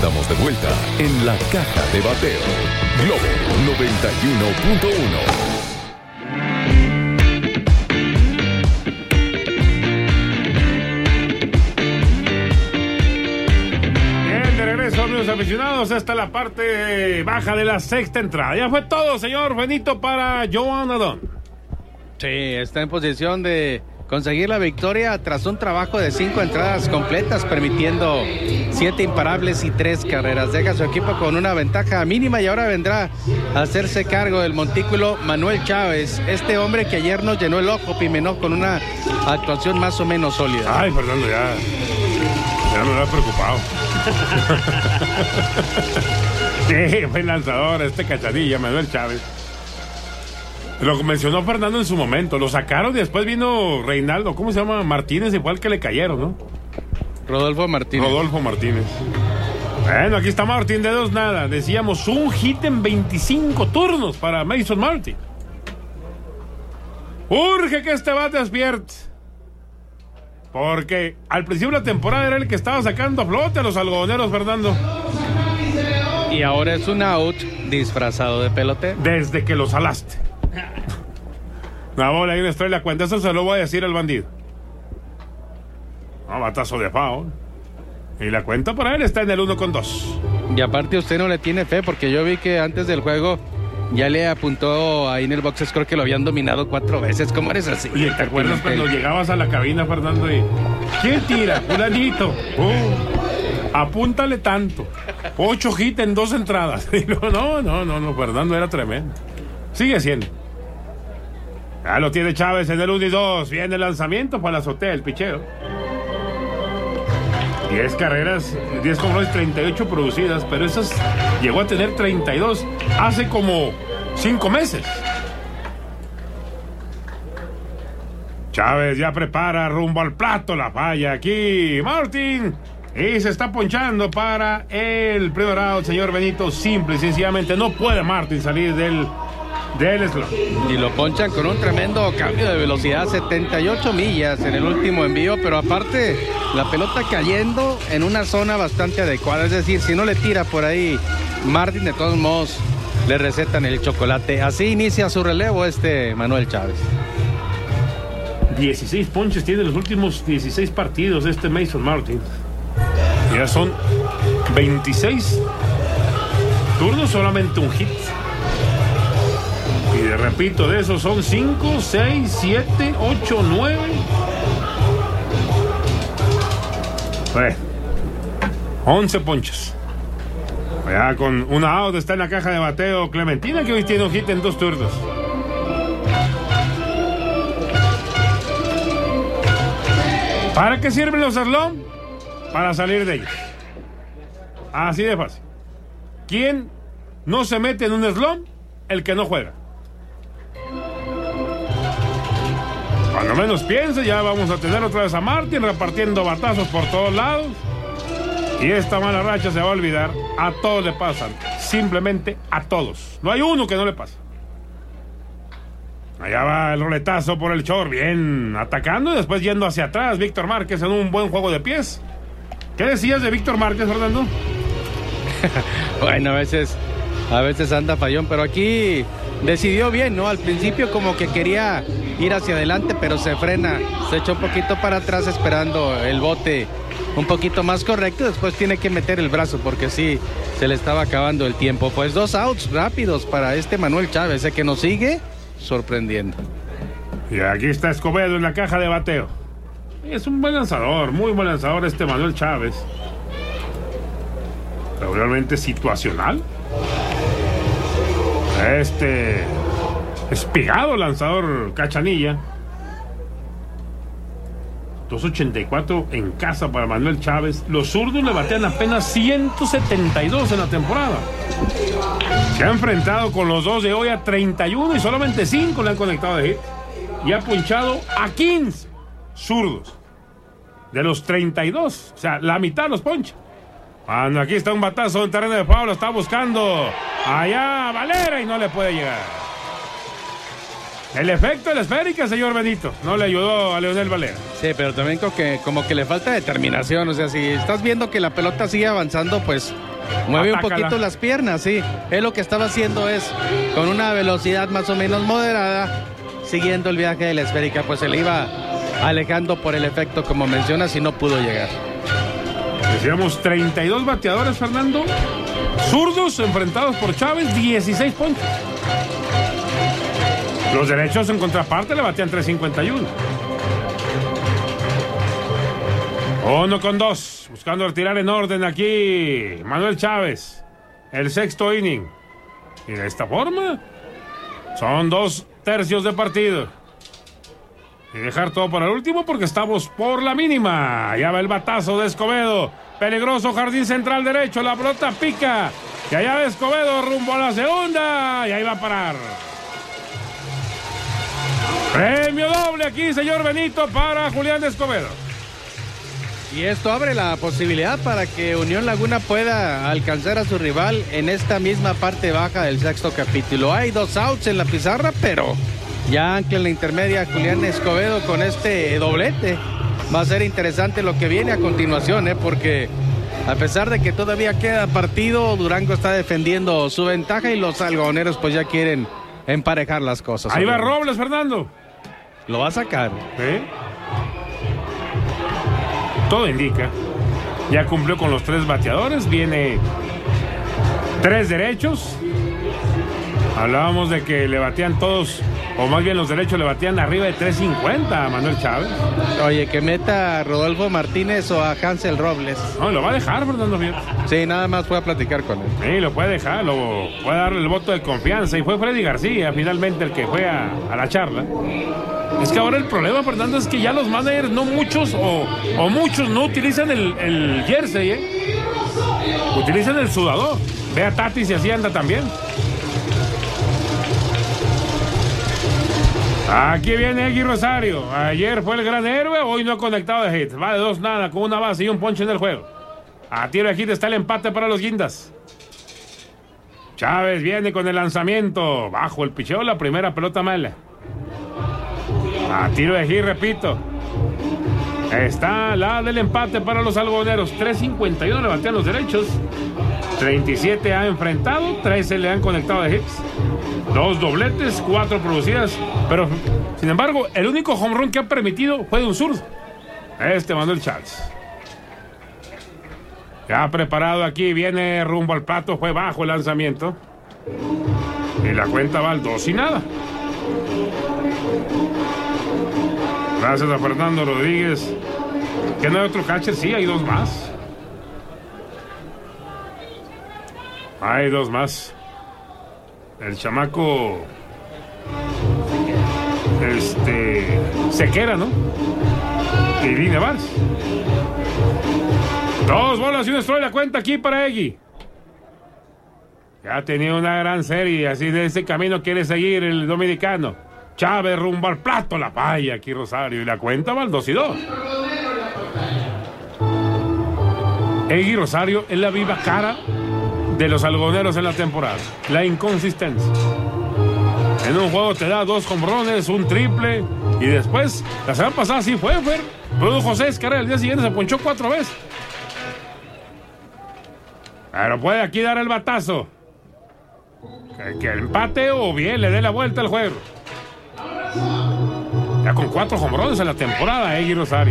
estamos de vuelta en la Caja de Bateo. Globo 91.1. Amigos aficionados, esta es la parte baja de la sexta entrada. Ya fue todo, señor Benito, para Joan Adon. Sí, está en posición de conseguir la victoria tras un trabajo de 5 entradas completas, permitiendo 7 imparables y 3 carreras. Deja a su equipo con una ventaja mínima y ahora vendrá a hacerse cargo del montículo Manuel Chávez, este hombre que ayer nos llenó el ojo, Pimenó, con una actuación más o menos sólida. Ay, Fernando, ya me había preocupado. Sí, fue lanzador Cachanilla, Manuel Chávez. Lo mencionó Fernando en su momento. Lo sacaron y después vino Reinaldo, ¿cómo se llama? Martínez, igual que le cayeron, ¿no? Rodolfo Martínez. Bueno, aquí está Martín de 2-0. Decíamos un hit en 25 turnos para Mason Martin. Urge que este bate despierte, porque al principio de la temporada era el que estaba sacando a flote a los algodoneros, Fernando. Y ahora es un out disfrazado de pelotero. Desde que lo salaste. Una bola ahí, una estrella, cuenta. Eso se lo voy a decir al bandido. No, batazo de foul. Y la cuenta para él está en el 1-2. Y aparte usted no le tiene fe, porque yo vi que antes del juego ya le apuntó ahí en el box score que lo habían dominado 4 veces. ¿Cómo eres así? Oye, ¿te acuerdas cuando llegabas a la cabina, Fernando? Y ¿quién tira? Fulanito. Apúntale tanto. 8 hits en 2 entradas. Y no, Fernando era tremendo. Sigue siendo. Ya lo tiene Chávez en el 1-2. Viene el lanzamiento para la azotea, el picheo. 10 carreras, 10 jonrones, 38 producidas, pero esas llegó a tener 32 hace como 5 meses. Chávez ya prepara rumbo al plato, la falla aquí Martín, y se está ponchando para el primer out, señor Benito. Simple y sencillamente no puede Martín salir del slot. Y lo ponchan con un tremendo cambio de velocidad, 78 millas en el último envío, pero aparte la pelota cayendo en una zona bastante adecuada, es decir, si no le tira por ahí Martín, de todos modos le recetan el chocolate. Así inicia su relevo Manuel Chávez. 16 ponches tiene los últimos 16 partidos Mason Martin. Ya son 26 turnos, solamente un hit. Y repito, de esos son 5, 6, 7, 8, 9. Bueno, 11 ponches. Ya con una out está en la caja de bateo Clementina, que hoy tiene un hit en 2 turnos. ¿Para qué sirven los slump? Para salir de ellos. Así de fácil. ¿Quién no se mete en un slump? El que no juega. Cuando menos piense, ya vamos a tener otra vez a Martín repartiendo batazos por todos lados. Y esta mala racha se va a olvidar. A todos le pasan. Simplemente a todos. No hay uno que no le pasa. Allá va el roletazo por el short. Bien, atacando y después yendo hacia atrás. Víctor Márquez en un buen juego de pies. ¿Qué decías de Víctor Márquez, Fernando? Bueno, a veces anda fallón, pero aquí decidió bien, ¿no? Al principio como que quería ir hacia adelante, pero se frena, se echa un poquito para atrás esperando el bote un poquito más correcto. Después tiene que meter el brazo porque sí, se le estaba acabando el tiempo. Pues 2 outs rápidos para Manuel Chávez, que nos sigue sorprendiendo. Y aquí está Escobedo en la caja de bateo. Es un buen lanzador, muy buen lanzador Manuel Chávez. Regularmente situacional. Espigado lanzador Cachanilla. 284 en casa para Manuel Chávez. Los zurdos le batean apenas 172 en la temporada. Se ha enfrentado con los dos de hoy a 31 y solamente 5 le han conectado de hit. Y ha punchado a 15 zurdos de los 32. O sea, la mitad los poncha. Cuando aquí está un batazo en terreno de foul, lo está buscando allá Valera y no le puede llegar. El efecto de la esférica, señor Benito, no le ayudó a Leonel Valera. Sí, pero también como que le falta determinación. O sea, si estás viendo que la pelota sigue avanzando, pues Mueve Atácala. un poquito las piernas, sí. Él lo que estaba haciendo es, con una velocidad más o menos moderada, siguiendo el viaje de la esférica, pues se le iba alejando por el efecto, como mencionas, y no pudo llegar. Decíamos 32 bateadores, Fernando. Zurdos enfrentados por Chávez, 16 ponches. Los derechos en contraparte le batean 3.51. 1-2. Buscando retirar en orden aquí Manuel Chávez. El sexto inning. Y de esta forma son 2/3 de partido. Y dejar todo para el último porque estamos por la mínima. Ya va el batazo de Escobedo. Peligroso jardín central derecho. La pelota pica. Y allá va Escobedo rumbo a la segunda. Y ahí va a parar. Premio doble aquí, señor Benito, para Julián Escobedo. Y esto abre la posibilidad para que Unión Laguna pueda alcanzar a su rival en esta misma parte baja del sexto capítulo. Hay 2 outs en la pizarra, pero ya ancla en la intermedia Julián Escobedo con este doblete. Va a ser interesante lo que viene a continuación, porque a pesar de que todavía queda partido, Durango está defendiendo su ventaja y los algodoneros pues ya quieren emparejar las cosas. Ahí va Robles, Fernando. Lo va a sacar. ¿Eh? Todo indica. Ya cumplió con los 3 bateadores. Viene 3 derechos. Hablábamos de que le batían todos, o más bien los derechos le batían arriba de 3.50 a Manuel Chávez. Oye, que meta a Rodolfo Martínez o a Hansel Robles. No, lo va a dejar, Fernando Fierro. Sí, nada más fue a platicar con él. Sí, lo puede dejar, lo puede darle el voto de confianza. Y fue Freddy García finalmente el que fue a la charla. Es que ahora el problema, Fernando, es que ya los managers, no muchos o muchos no utilizan el jersey, utilizan el sudador. Ve a Tatis y así anda también. Aquí viene Egui Rosario. Ayer fue el gran héroe, hoy no ha conectado de hit. Va de 2-0 con una base y un ponche en el juego. A tiro de hit está el empate para los Guindas. Chávez viene con el lanzamiento. Bajo el picheo, la primera pelota mala. A tiro de hit, repito. Está la del empate para los algodoneros. 3.51 le batean los derechos. 37 ha enfrentado, 13 le han conectado de hits. 2 dobletes, 4 producidas. Pero, sin embargo, el único home run que ha permitido fue de un zurdo. Manuel Chávez. Ya preparado aquí, viene rumbo al plato, fue bajo el lanzamiento. Y la cuenta va al 2-0. Gracias a Fernando Rodríguez. ¿Que no hay otro catcher? Sí, hay 2 más. Hay 2 más. El chamaco Sequera, ¿no? Y Vine Vars. 2 bolas y un strike la cuenta aquí para Egui. Ya ha tenido una gran serie, así de ese camino quiere seguir el dominicano. Chávez rumbo al plato, la falla aquí Rosario y la cuenta va al 2-2. Egui Rosario es la viva cara de los algodoneros en la temporada. La inconsistencia. En un juego te da 2 hombrones, un triple y después, la semana pasada sí fue, produjo 6 carreras, el día siguiente se ponchó 4 veces. Pero puede aquí dar el batazo. Que empate o bien le dé la vuelta al juego. Ya con 4 hombrones en la temporada, Egui Rosario.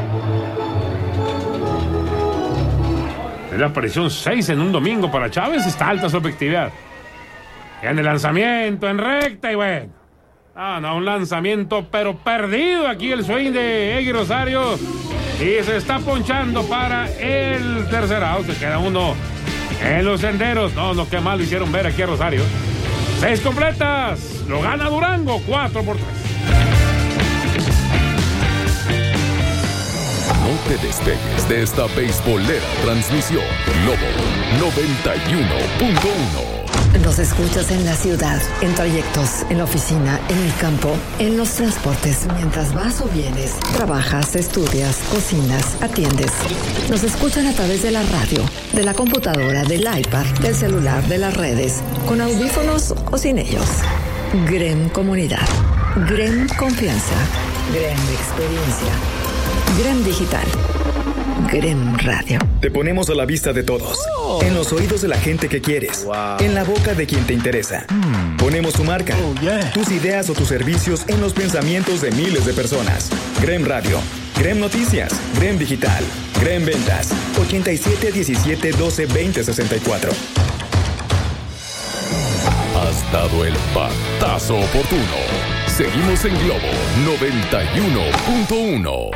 Es la aparición 6 en un domingo para Chávez, está alta su efectividad. En el lanzamiento, en recta y bueno. Un lanzamiento pero perdido aquí el swing de Egui Rosario. Y se está ponchando para el tercer out. Se queda uno en los senderos. No, qué mal lo hicieron ver aquí a Rosario. 6 completas. Lo gana Durango, 4-3. No te despegues de esta beisbolera transmisión. Globo 91.1. Nos escuchas en la ciudad, en trayectos, en la oficina, en el campo, en los transportes, mientras vas o vienes, trabajas, estudias, cocinas, atiendes. Nos escuchan a través de la radio, de la computadora, del iPad, del celular, de las redes, con audífonos o sin ellos. GREM Comunidad, GREM Confianza, GREM Experiencia, GREM Digital. Grem Radio. Te ponemos a la vista de todos. En los oídos de la gente que quieres. En la boca de quien te interesa. Ponemos tu marca, tus ideas o tus servicios en los pensamientos de miles de personas. Grem Radio, Grem Noticias, Grem Digital, Grem Ventas, 87 17 12 20 64. Has dado el batazo oportuno. Seguimos en Globo 91.1.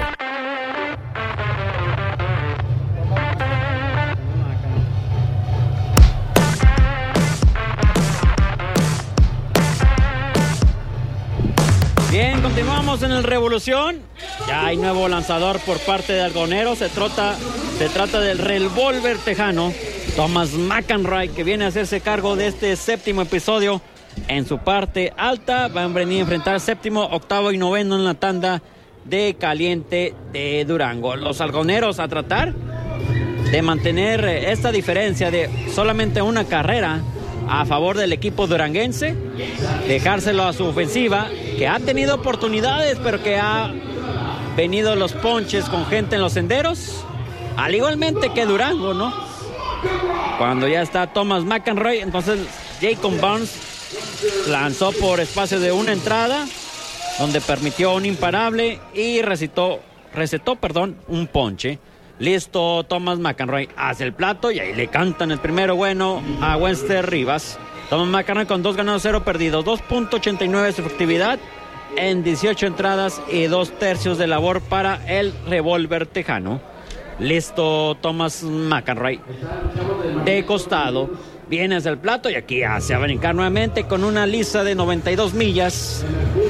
Bien, continuamos en el Revolución. Ya hay nuevo lanzador por parte de Algoneros. Se trata del revólver tejano, Thomas McEnroe, que viene a hacerse cargo de este séptimo episodio en su parte alta. Van a venir a enfrentar séptimo, octavo y noveno en la tanda de caliente de Durango. Los Algoneros a tratar de mantener esta diferencia de solamente una carrera a favor del equipo duranguense, dejárselo a su ofensiva, que ha tenido oportunidades, pero que ha venido los ponches con gente en los senderos, al igualmente que Durango, ¿no? Cuando ya está Thomas McEnroe, entonces Jacob Burns lanzó por espacio de una entrada, donde permitió un imparable y recetó un ponche. Listo, Thomas McEnroe hace el plato y ahí le cantan el primero bueno a Wester Rivas. Thomas McEnroe con 2 ganados, 0 perdidos, 2.89 su efectividad en 18 entradas y 2/3 de labor para el revólver tejano. Listo, Thomas McEnroe de costado, viene hacia el plato y aquí hace a brincar nuevamente con una lisa de 92 millas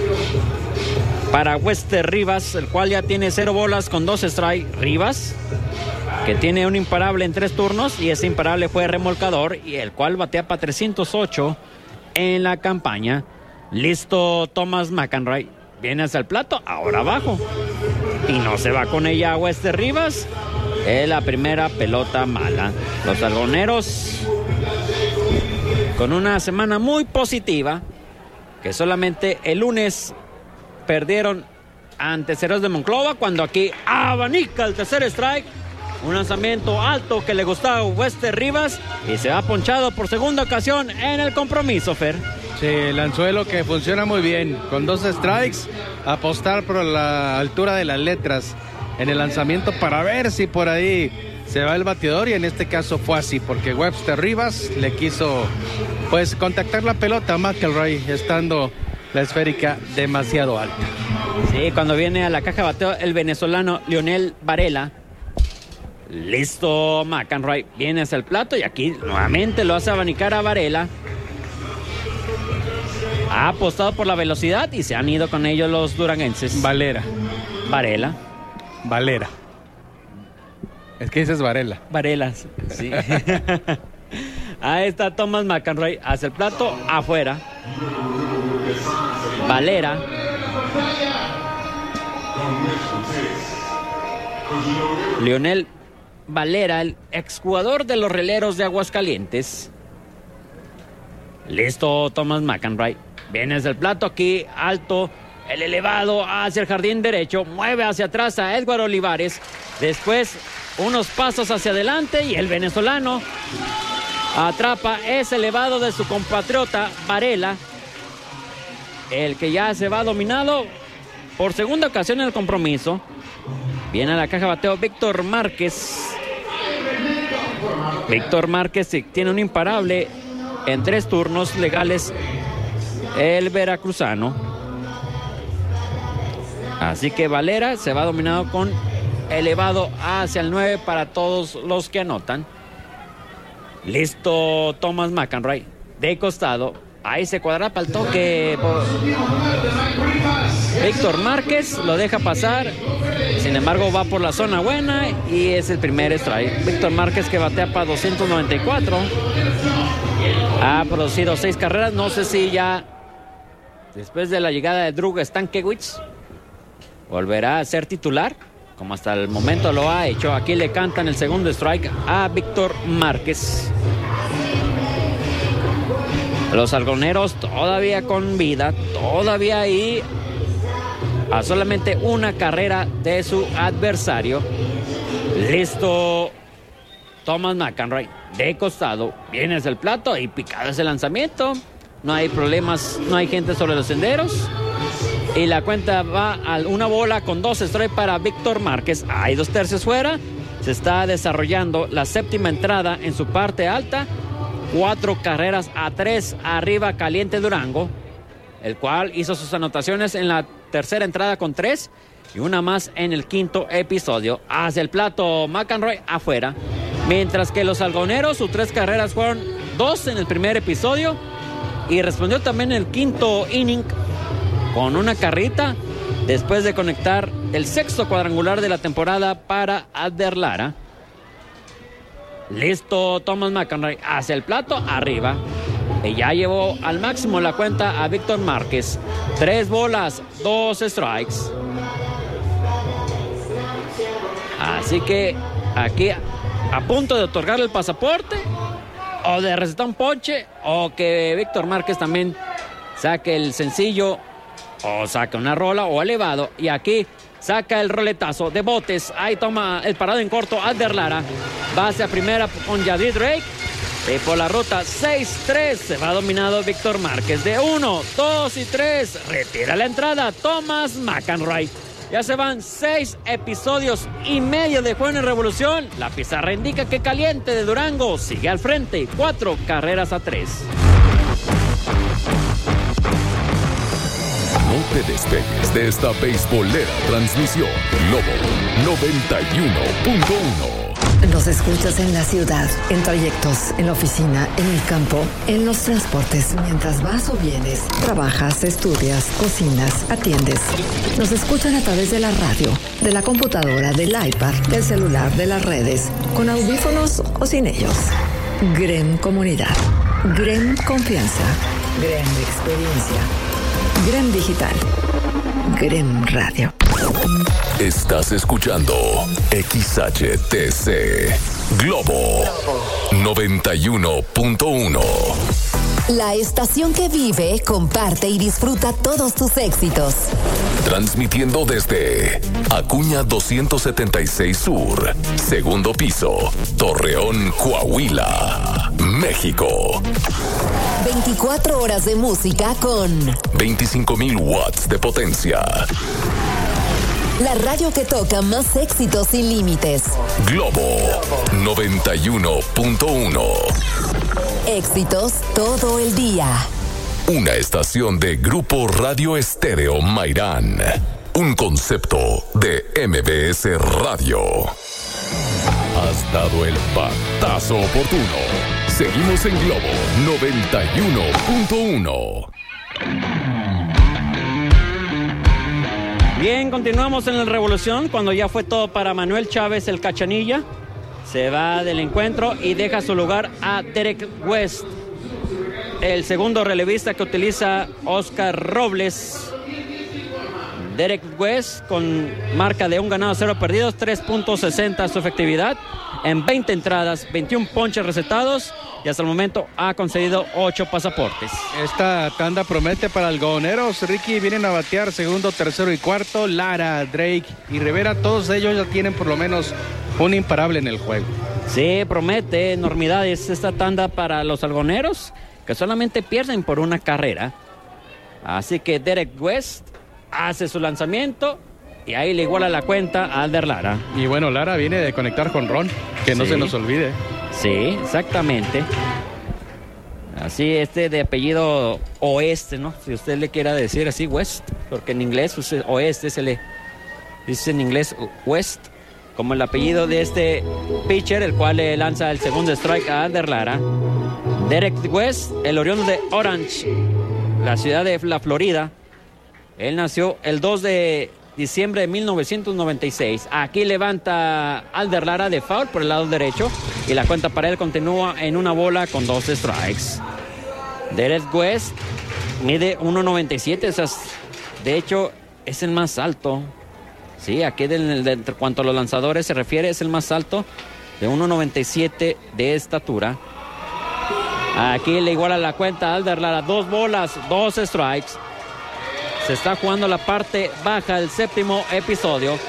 para Wester Rivas, el cual ya tiene 0 bolas con 2 strikes. Rivas, que tiene un imparable en 3 turnos, y ese imparable fue remolcador, y el cual batea para 308 en la campaña. Listo, Thomas McEnroe viene hacia el plato, ahora abajo, y no se va con ella Wester Rivas. Es la primera pelota mala. Los Algoneros con una semana muy positiva, que solamente el lunes perdieron ante Cereos de Monclova, cuando aquí abanica el tercer strike. Un lanzamiento alto que le gustaba a Wester Rivas y se ha ponchado por segunda ocasión en el compromiso, Fer. Sí, el anzuelo que funciona muy bien. Con 2 strikes, apostar por la altura de las letras en el lanzamiento para ver si por ahí se va el bateador, y en este caso fue así, porque Wester Rivas le quiso pues contactar la pelota a McElroy, estando la esférica demasiado alta. Sí, cuando viene a la caja de bateo el venezolano Leonel Varela. Listo, McEnroe viene hacia el plato y aquí nuevamente lo hace abanicar a Varela. Ha apostado por la velocidad y se han ido con ellos los duranguenses. Varela. Es que dices Varela. Varelas, sí. Ahí está Thomas McEnroe hacia el plato, afuera. Valera. Leonel Valera, el exjugador de los Releros de Aguascalientes. Listo, Thomas McEnroe. Viene hacia el plato, aquí alto, el elevado hacia el jardín derecho, mueve hacia atrás a Edward Olivares. Después unos pasos hacia adelante y el venezolano atrapa ese elevado de su compatriota Varela, el que ya se va dominado por segunda ocasión en el compromiso. Viene a la caja de bateo Víctor Márquez. Víctor Márquez tiene un imparable en 3 turnos legales, el veracruzano. Así que Valera se va dominado con elevado hacia el 9 para todos los que anotan. Listo, Thomas McEnroe de costado. Ahí se cuadra para el toque. Víctor Márquez lo deja pasar. Sin embargo, va por la zona buena y es el primer strike. Víctor Márquez, que batea para 294. Ha producido 6 carreras. No sé si ya, después de la llegada de Drew Stankiewicz, volverá a ser titular, como hasta el momento lo ha hecho. Aquí le cantan el segundo strike a Víctor Márquez. Los Algoneros todavía con vida, todavía ahí a solamente una carrera de su adversario. Listo. Thomas McEnroe de costado. Viene hacia el plato y picado ese lanzamiento. No hay problemas, no hay gente sobre los senderos. Y la cuenta va a una bola con 2 strikes para Víctor Márquez. Hay 2/3 fuera. Se está desarrollando la séptima entrada en su parte alta. 4 carreras a 3 arriba Caliente Durango, el cual hizo sus anotaciones en la tercera entrada con 3 y una más en el quinto episodio. Hacia el plato McEnroe afuera. Mientras que los algoneros, sus 3 carreras fueron 2 en el primer episodio y respondió también en el quinto inning con una carrita después de conectar el 6º cuadrangular de la temporada para Adler Lara. Listo Thomas McEnroe hacia el plato arriba. Y ya llevó al máximo la cuenta a Víctor Márquez. 3 bolas, 2 strikes. Así que aquí a punto de otorgarle el pasaporte o de recetar un ponche o que Víctor Márquez también saque el sencillo o saque una rola o elevado. Y aquí saca el roletazo de botes. Ahí toma el parado en corto Adler Lara. Base a primera con Yadir Drake. Y por la ruta 6-3 se va dominado Víctor Márquez. De 1, 2 y 3. Retira la entrada Thomas McEnroe. Ya se van 6 episodios y medio de juego en Revolución. La pizarra indica que Caliente de Durango sigue al frente. 4 carreras a 3. No te despegues de esta beisbolera transmisión. Globo 91.1. Nos escuchas en la ciudad, en trayectos, en la oficina, en el campo, en los transportes, mientras vas o vienes, trabajas, estudias, cocinas, atiendes. Nos escuchan a través de la radio, de la computadora, del iPad, del celular, de las redes, con audífonos o sin ellos. GREM Comunidad, GREM Confianza, GREM Experiencia, GREM Digital, GREM Radio. Estás escuchando XHTC Globo 91.1. La estación que vive, comparte y disfruta todos tus éxitos. Transmitiendo desde Acuña 276 Sur, segundo piso, Torreón, Coahuila, México. 24 horas de música con 25,000 watts de potencia. La radio que toca más éxitos sin límites. Globo 91.1. Éxitos todo el día. Una estación de Grupo Radio Estéreo Mairán. Un concepto de MBS Radio. Has dado el batazo oportuno. Seguimos en Globo 91.1. Bien, continuamos en la Revolución cuando ya fue todo para Manuel Chávez, el Cachanilla. Se va del encuentro y deja su lugar a Derek West, el segundo relevista que utiliza Oscar Robles. Derek West con marca de 1 ganado, 0 perdidos, 3.60 su efectividad en 20 entradas, 21 ponches recetados y hasta el momento ha concedido 8 pasaportes. Esta tanda promete para algodoneros. Ricky, vienen a batear segundo, tercero y cuarto. Lara, Drake y Rivera, todos ellos ya tienen por lo menos un imparable en el juego. Sí, promete enormidades esta tanda para los algodoneros, que solamente pierden por una carrera. Así que Derek West hace su lanzamiento y ahí le iguala la cuenta a Adler Lara. Y bueno, Lara viene de conectar con Ron, que no se nos olvide. Sí, exactamente. Así, de apellido Oeste, ¿no? Si usted le quiera decir así, West, porque en inglés pues, Oeste se le dice en inglés West, como el apellido de este pitcher, el cual le lanza el segundo strike a Adler Lara. Derek West, el oriundo de Orange, la ciudad de la Florida. Él nació el 2 de diciembre de 1996. Aquí levanta Adler Lara de foul por el lado derecho y la cuenta para él continúa en una bola con 2 strikes. Derek West mide 1.97, de hecho es el más alto. Sí, aquí en cuanto a los lanzadores se refiere, es el más alto, de 1.97 de estatura. Aquí le iguala la cuenta a Adler Lara, 2 bolas, 2 strikes. Se está jugando la parte baja del séptimo episodio.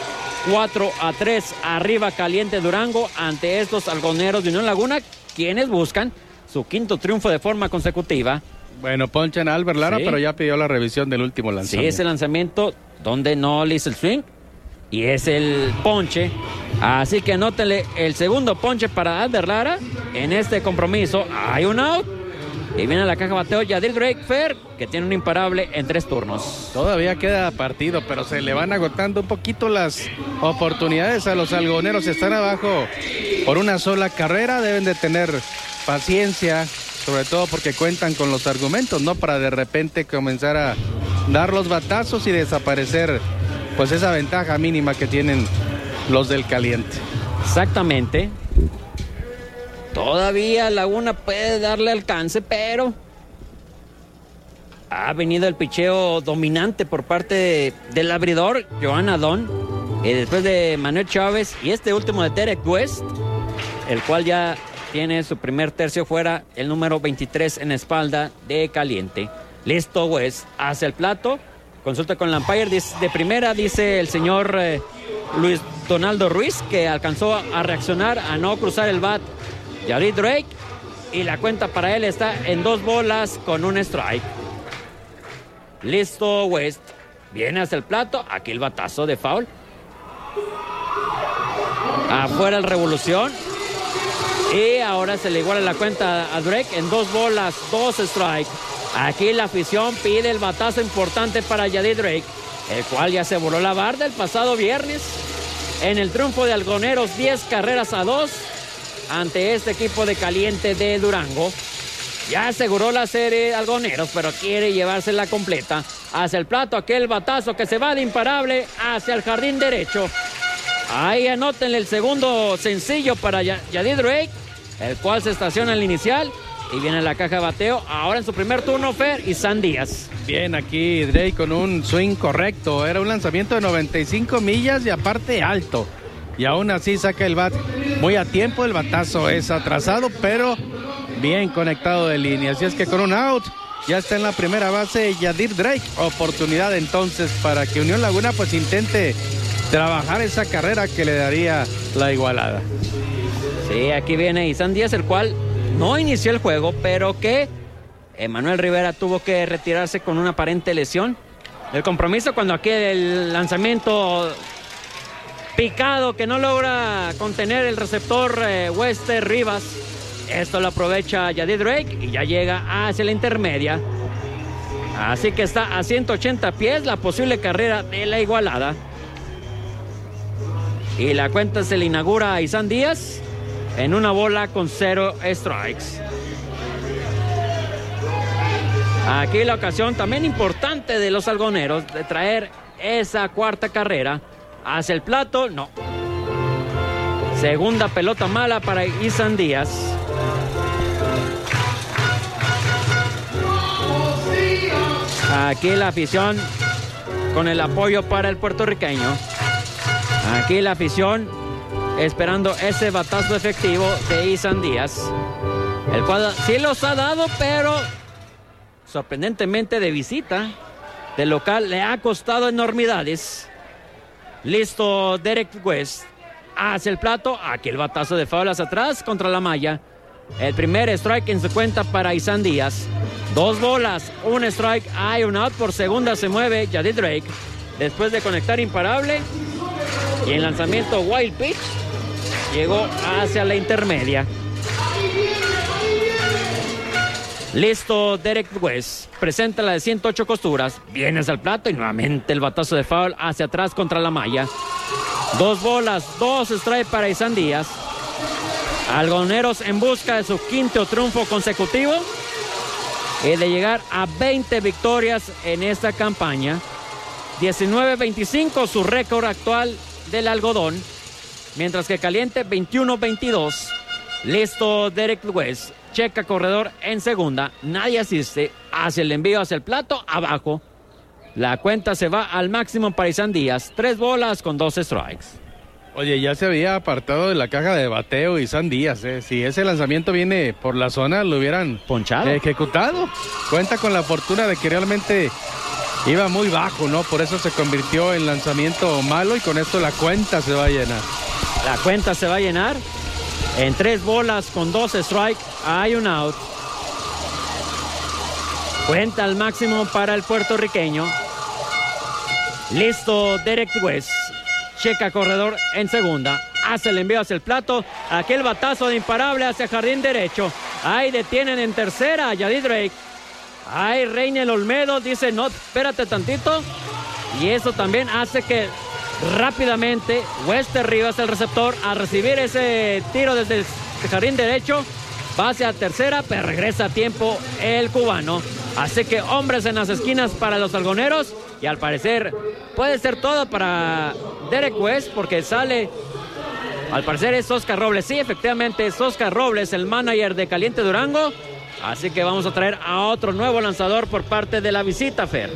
4-3 arriba Caliente Durango ante estos algoneros de Unión Laguna, quienes buscan su quinto triunfo de forma consecutiva. Bueno, ponchan a Albert Lara, sí, pero ya pidió la revisión del último lanzamiento. Sí, ese lanzamiento donde no le hizo el swing y es el ponche. Así que anótenle el segundo ponche para Albert Lara en este compromiso. Hay un out. Y viene a la caja bateo Yadir Drake Fer, que tiene un imparable en 3 turnos. Todavía queda partido, pero se le van agotando un poquito las oportunidades a los algoneros. Están abajo por una sola carrera, deben de tener paciencia, sobre todo porque cuentan con los argumentos, ¿no? Para de repente comenzar a dar los batazos y desaparecer, pues, esa ventaja mínima que tienen los del Caliente. Exactamente. Todavía Laguna puede darle alcance, pero ha venido el picheo dominante por parte del abridor, Joan Adón, y después de Manuel Chávez y este último de Derek West, el cual ya tiene su primer tercio fuera, el número 23 en espalda de Caliente. Listo West, hacia el plato, consulta con el umpire de primera, dice el señor Luis Donaldo Ruiz, que alcanzó a reaccionar, a no cruzar el bat Yadir Drake, y la cuenta para él está en 2 bolas con un strike. Listo West, viene hacia el plato, aquí el batazo de foul. Afuera el Revolución, y ahora se le iguala la cuenta a Drake en 2 bolas, 2 strike. Aquí la afición pide el batazo importante para Yadir Drake, el cual ya se voló la barda el pasado viernes en el triunfo de Algoneros 10-2 ante este equipo de Caliente de Durango. Ya aseguró la serie Algoneros, pero quiere llevársela completa. Hacia el plato, aquel batazo que se va de imparable hacia el jardín derecho. Ahí anótenle el segundo sencillo para Yadir Drake, el cual se estaciona en el inicial y viene la caja de bateo. Ahora en su primer turno, Fer y San Díaz. Bien, aquí Drake con un swing correcto. Era un lanzamiento de 95 millas y aparte alto. Y aún así saca el bat muy a tiempo. El batazo es atrasado, pero bien conectado de línea. Así es que con un out ya está en la primera base Yadir Drake. Oportunidad entonces para que Unión Laguna pues intente trabajar esa carrera que le daría la igualada. Sí, aquí viene Isan Díaz, el cual no inició el juego, pero que Emanuel Rivera tuvo que retirarse con una aparente lesión del compromiso, cuando aquí el lanzamiento picado que no logra contener el receptor Wester Rivas. Esto lo aprovecha Yadir Drake y ya llega hacia la intermedia. Así que está a 180 pies la posible carrera de la igualada. Y la cuenta se le inaugura a Isan Díaz en 1 bola con 0 strikes. Aquí la ocasión también importante de los algoneros de traer esa cuarta carrera hacia el plato. No. Segunda pelota mala para Isan Díaz. Aquí la afición con el apoyo para el puertorriqueño. Aquí la afición esperando ese batazo efectivo de Isan Díaz, el cual sí los ha dado, pero sorprendentemente de visita. De local le ha costado enormidades. Listo Derek West hacia el plato. Aquí el batazo de foul hacia atrás contra la malla. El primer strike en su cuenta para Isan Díaz. 2 bolas, 1 strike, hay un out. Por segunda se mueve Yadir Drake después de conectar imparable. Y el lanzamiento wild pitch llegó hacia la intermedia. Listo Derek West, presenta la de 108 costuras, viene hacia el plato y nuevamente el batazo de foul hacia atrás contra la malla. 2 bolas, 2 strikes para Isan Díaz. Algoneros en busca de su 5º triunfo consecutivo y de llegar a 20 victorias en esta campaña. 19-25 su récord actual del algodón, mientras que Caliente 21-22. Listo Derek West, checa corredor en segunda, nadie asiste, hacia el envío hacia el plato, abajo. La cuenta se va al máximo para Isan Díaz, 3 bolas con 2 strikes. Oye, ya se había apartado de la caja de bateo Isan Díaz, Si ese lanzamiento viene por la zona, lo hubieran ponchado, ejecutado. Cuenta con la fortuna de que realmente iba muy bajo, ¿no? Por eso se convirtió en lanzamiento malo y con esto la cuenta se va a llenar. La cuenta se va a llenar. En 3 bolas con 2 strikes hay un out. Cuenta al máximo para el puertorriqueño. Listo Derek West. Checa corredor en segunda. Hace el envío hacia el plato. Aquel batazo de imparable hacia jardín derecho. Ahí detienen en tercera a Yadier Drake. Ahí Reynel Olmedo dice, no, espérate tantito. Y eso también hace que rápidamente Wester Rivas, el receptor, al recibir ese tiro desde el jardín derecho, va hacia tercera, pero regresa a tiempo el cubano. Así que hombres en las esquinas para los algoneros. Y al parecer puede ser todo para Derek West, porque sale, al parecer es Oscar Robles. Sí, efectivamente es Oscar Robles, el manager de Caliente Durango. Así que vamos a traer a otro nuevo lanzador por parte de la visita, Fer.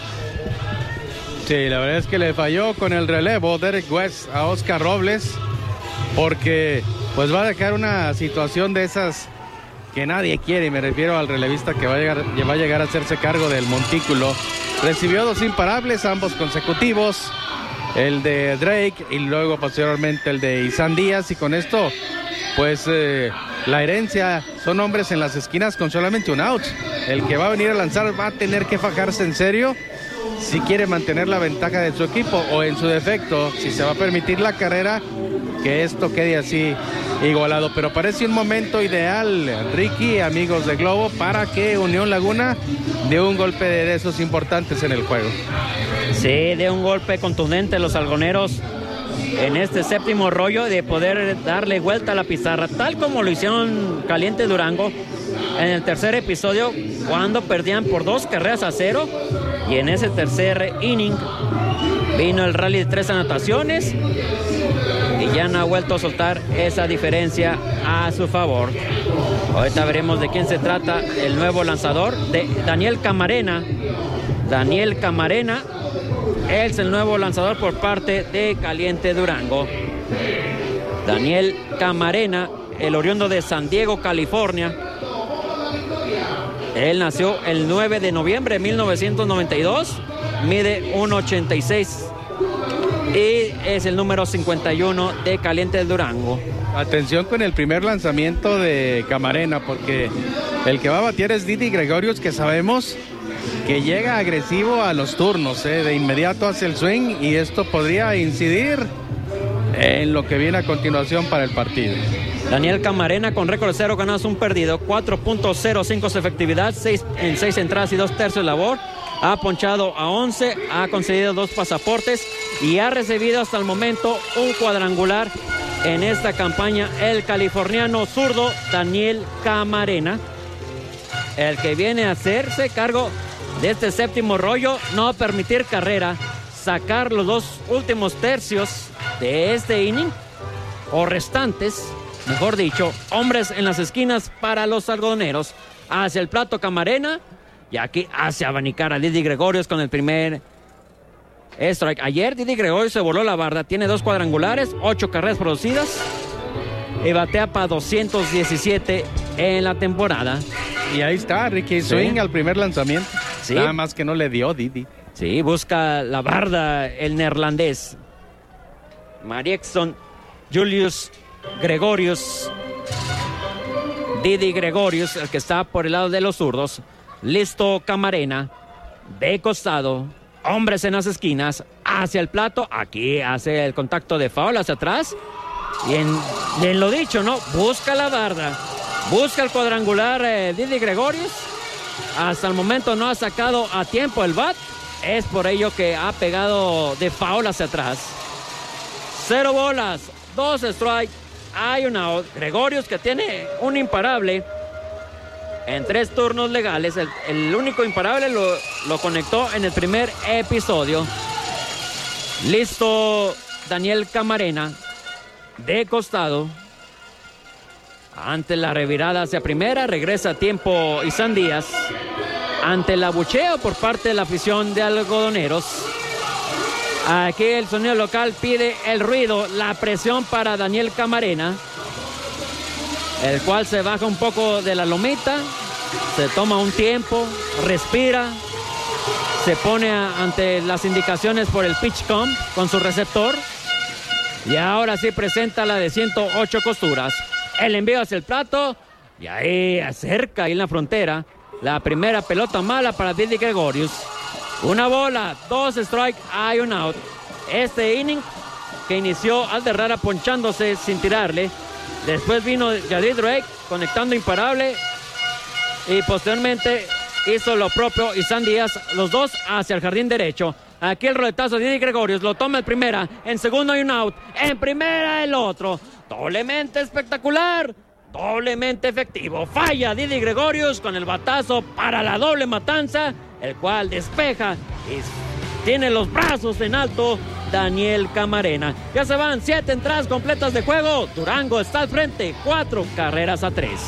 Sí, la verdad es que le falló con el relevo Derek West a Oscar Robles, porque pues va a dejar una situación de esas que nadie quiere, y me refiero al relevista que va a llegar a hacerse cargo del montículo. Recibió 2 imparables, ambos consecutivos, el de Drake y luego posteriormente el de Isan Díaz, y con esto pues la herencia son hombres en las esquinas con solamente un out. El que va a venir a lanzar va a tener que fajarse en serio si quiere mantener la ventaja de su equipo, o en su defecto, si se va a permitir la carrera, que esto quede así igualado. Pero parece un momento ideal, Ricky, amigos de Globo, para que Unión Laguna dé un golpe de esos importantes en el juego. Sí, de un golpe contundente los algoneros en este séptimo rollo, de poder darle vuelta a la pizarra, tal como lo hicieron Caliente Durango en el tercer episodio, cuando perdían por 2-0, y en ese tercer inning vino el rally de 3 anotaciones y ya no ha vuelto a soltar esa diferencia a su favor. Ahorita veremos de quién se trata el nuevo lanzador, de Daniel Camarena. Daniel Camarena es el nuevo lanzador por parte de Caliente Durango. Daniel Camarena, el oriundo de San Diego, California. Él nació el 9 de noviembre de 1992, mide 1.86 y es el número 51 de Caliente Durango. Atención con el primer lanzamiento de Camarena, porque el que va a batear es Didi Gregorius, que sabemos que llega agresivo a los turnos, de inmediato hacia el swing, y esto podría incidir en lo que viene a continuación para el partido. Daniel Camarena con récord 0 ganados, 1 perdido, 4.05 su efectividad, 6 entradas y 2 tercios de labor. Ha ponchado a 11, ha concedido 2 pasaportes y ha recibido hasta el momento un cuadrangular en esta campaña. El californiano zurdo Daniel Camarena, el que viene a hacerse cargo de este séptimo rollo, no permitir carrera, sacar los 2 últimos tercios de este inning, o restantes, mejor dicho, hombres en las esquinas para los algodoneros. Hacia el plato Camarena, y aquí hace abanicar a Didi Gregorius con el primer strike. Ayer Didi Gregorius se voló la barda, tiene 2 cuadrangulares, 8 carreras producidas y batea para 217 en la temporada. Y ahí está, Ricky, swing Sí. al primer lanzamiento. Sí. Nada más que no le dio Didi. Sí, busca la barda el neerlandés. Mariekson Julius Gregorius. Didi Gregorius, el que está por el lado de los zurdos. Listo Camarena, de costado, hombres en las esquinas, hacia el plato. Aquí hace el contacto de foul hacia atrás. Y en lo dicho, ¿no? Busca la barda, busca el cuadrangular Didi Gregorius. Hasta el momento no ha sacado a tiempo el bat. Es por ello que ha pegado de foul hacia atrás. 0 bolas, 2 strikes, hay un out. Gregorius, que tiene un imparable en 3 turnos legales. El único imparable lo conectó en el primer episodio. Listo Daniel Camarena, de costado. Ante la revirada hacia primera, regresa a tiempo Isan Díaz. Ante el abucheo por parte de la afición de algodoneros. Aquí el sonido local pide el ruido, la presión para Daniel Camarena, el cual se baja un poco de la lomita, se toma un tiempo, respira, se pone ante las indicaciones por el PitchCom con su receptor. Y ahora sí presenta la de 108 costuras. El envío hacia el plato. Y ahí acerca, ahí en la frontera, la primera pelota mala para Didi Gregorius. Una bola, 2 strikes, hay un out. Este inning que inició Alderrara ponchándose sin tirarle. Después vino Yadir Drake conectando imparable. Y posteriormente hizo lo propio Isan Díaz, los dos hacia el jardín derecho. Aquí el roletazo de Didi Gregorius, lo toma en primera, en segundo hay un out, en primera el otro. Doblemente espectacular, doblemente efectivo. Falla Didi Gregorius con el batazo para la doble matanza, el cual despeja y tiene los brazos en alto Daniel Camarena. Ya se van 7 entradas completas de juego. Durango está al frente, 4 carreras a 3.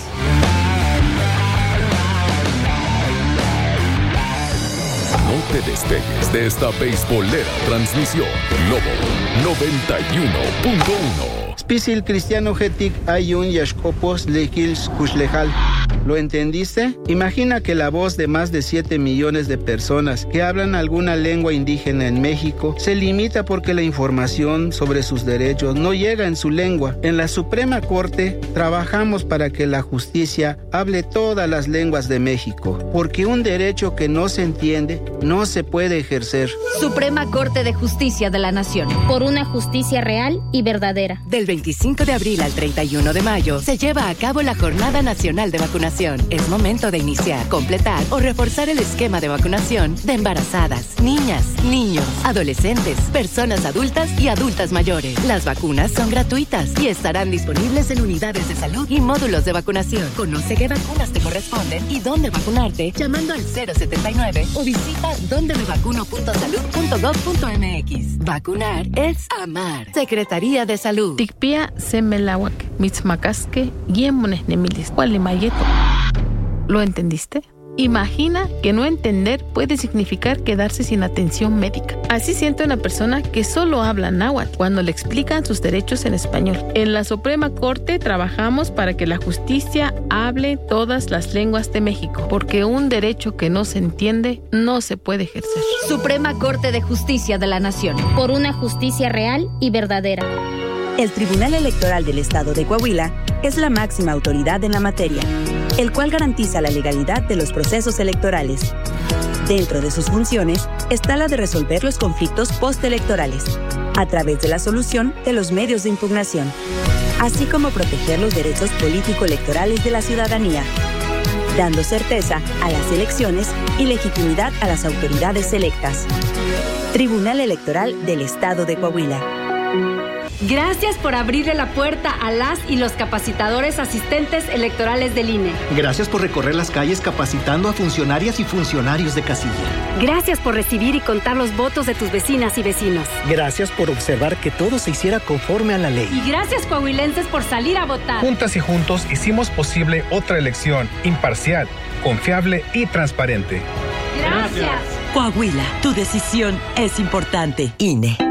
No te despegues de esta beisbolera transmisión. Globo 91.1. Spisil Cristiano Getic Ayun Yashkopos Lekils Kushlejal. ¿Lo entendiste? Imagina que la voz de más de 7 millones de personas que hablan alguna lengua indígena en México se limita porque la información sobre sus derechos no llega en su lengua. En la Suprema Corte trabajamos para que la justicia hable todas las lenguas de México, porque un derecho que no se entiende no se puede ejercer. Suprema Corte de Justicia de la Nación. Por una justicia real y verdadera. Del 25 de abril al 31 de mayo se lleva a cabo la Jornada Nacional de Vacunación. Es momento de iniciar, completar o reforzar el esquema de vacunación de embarazadas, niñas, niños, adolescentes, personas adultas y adultas mayores. Las vacunas son gratuitas y estarán disponibles en unidades de salud y módulos de vacunación. Conoce qué vacunas te corresponden y dónde vacunarte llamando al 079 o visita dondemevacuno.salud.gov.mx. Vacunar es amar. Secretaría de Salud. Tikpia semelawak, mitzmacasque, yemones nemilis, gualimayeto. ¿Lo entendiste? Imagina que no entender puede significar quedarse sin atención médica. Así siente una persona que solo habla náhuatl cuando le explican sus derechos en español. En la Suprema Corte trabajamos para que la justicia hable todas las lenguas de México, porque un derecho que no se entiende no se puede ejercer. Suprema Corte de Justicia de la Nación. Por una justicia real y verdadera. El Tribunal Electoral del Estado de Coahuila es la máxima autoridad en la materia, el cual garantiza la legalidad de los procesos electorales. Dentro de sus funciones está la de resolver los conflictos postelectorales, a través de la solución de los medios de impugnación, así como proteger los derechos político-electorales de la ciudadanía, dando certeza a las elecciones y legitimidad a las autoridades electas. Tribunal Electoral del Estado de Coahuila. Gracias por abrirle la puerta a las y los capacitadores asistentes electorales del INE. Gracias por recorrer las calles capacitando a funcionarias y funcionarios de casilla. Gracias por recibir y contar los votos de tus vecinas y vecinos. Gracias por observar que todo se hiciera conforme a la ley. Y gracias, coahuilenses, por salir a votar. Juntas y juntos hicimos posible otra elección imparcial, confiable y transparente. Gracias. Coahuila, tu decisión es importante. INE.